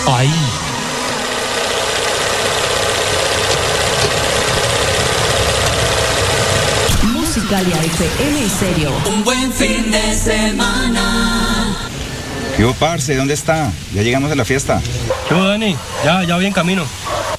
Ahí. Musicalia FM Estéreo. Un buen fin de semana. ¿Qué hubo, parce? ¿Dónde está? Ya llegamos a la fiesta. ¿Qué hubo, Dani? Ya voy en camino.